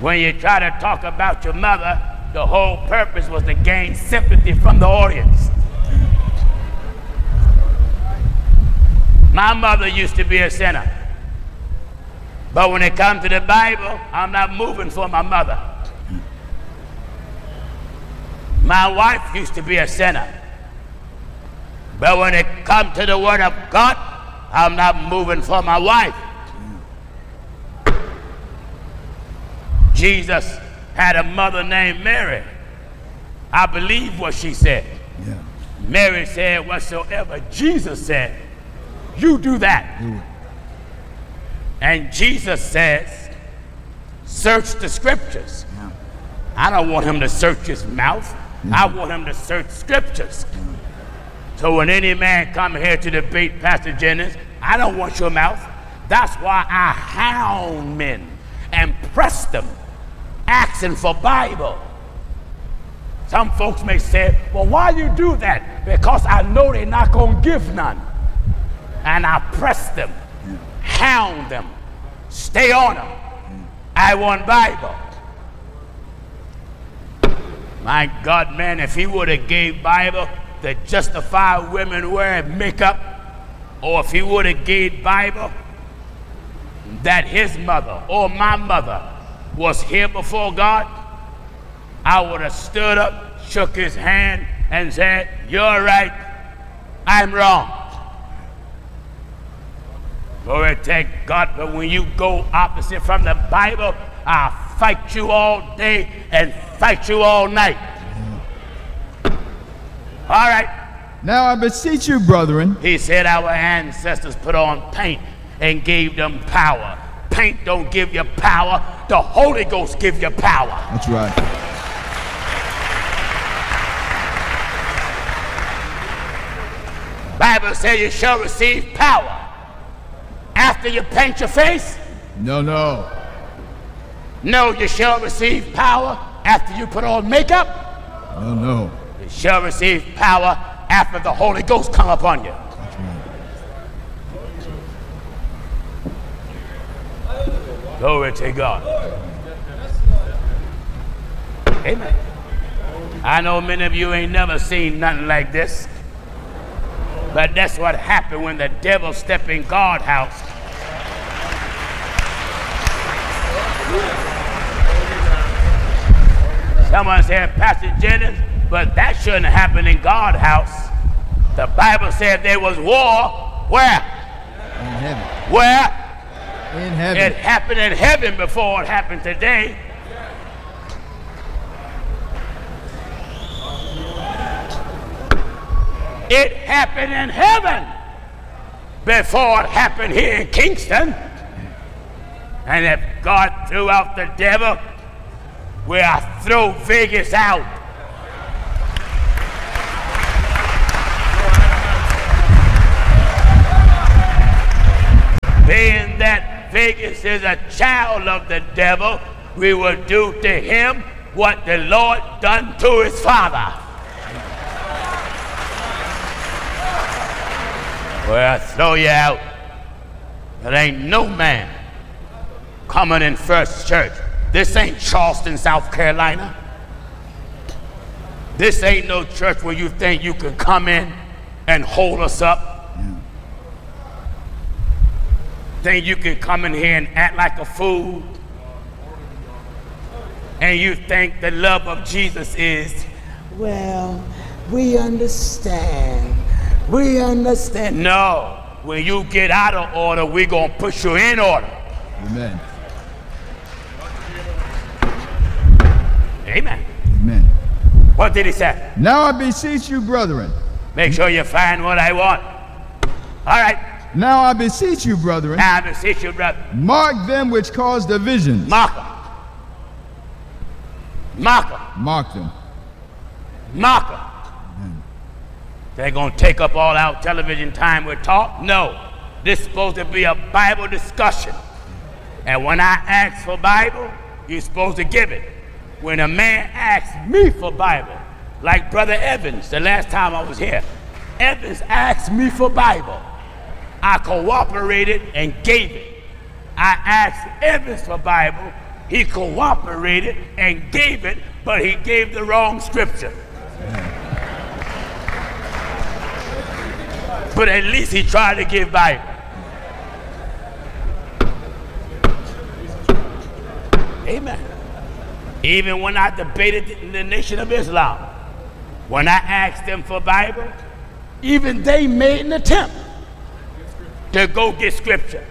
When you try to talk about your mother, the whole purpose was to gain sympathy from the audience. My mother used to be a sinner. But when it comes to the Bible, I'm not moving for my mother. My wife used to be a sinner. But when it comes to the Word of God, I'm not moving for my wife. Jesus had a mother named Mary. I believe what she said. Yeah. Mary said, whatsoever Jesus said, you do that. Do it. And Jesus says, search the scriptures. Yeah. I don't want him to search his mouth. I want him to search scriptures. So when any man come here to debate Pastor Jennings, I don't want your mouth. That's why I hound men and press them, asking for Bible. Some folks may say, well, why you do that? Because I know they're not going to give none. And I press them, hound them, stay on them. I want Bible. My God, man, if he would have gave Bible to justify women wearing makeup, or if he would have gave Bible that his mother or my mother was here before God, I would have stood up, shook his hand, and said, you're right, I'm wrong. Glory to God, but when you go opposite from the Bible, I'll fight you all day and fight you all night. All right. Now I beseech you, brethren. He said our ancestors put on paint and gave them power. Paint don't give you power. The Holy Ghost give you power. That's right. Bible says you shall receive power. After you paint your face? No. No, you shall receive power after you put on makeup? No. You shall receive power after the Holy Ghost come upon you. That's right. Glory to God. Amen. I know many of you ain't never seen nothing like this. But that's what happened when the devil stepped in God's house. Someone said, Pastor Jennings, but that shouldn't happen in God's house. The Bible said there was war. Where? In heaven. Where? In heaven. It happened in heaven before it happened today. It happened in heaven before it happened here in Kingston. And if God threw out the devil, we'll throw Vegas out. Being that Vegas is a child of the devil, we will do to him what the Lord done to his father. Well, I'll throw you out. There ain't no man coming in First Church. This ain't Charleston, South Carolina. This ain't no church where you think you can come in and hold us up. Think you can come in here and act like a fool. And you think the love of Jesus is, well, we understand. We understand. No, when you get out of order, we're going to push you in order. Amen. Amen. Amen. What did he say? Now I beseech you, brethren. Make sure you find what I want. All right. Now I beseech you, brethren. Now I beseech you, brother. Mark them which cause divisions. Mark them. Mark them. Mark them. Mark them. They're going to take up all our television time with talk? No. This is supposed to be a Bible discussion. And when I ask for Bible, you're supposed to give it. When a man asks me for Bible, like Brother Evans, the last time I was here, Evans asked me for Bible. I cooperated and gave it. I asked Evans for Bible. He cooperated and gave it, but he gave the wrong scripture. But at least he tried to give Bible. Amen. Even when I debated the Nation of Islam, when I asked them for Bible, even they made an attempt to go get scripture.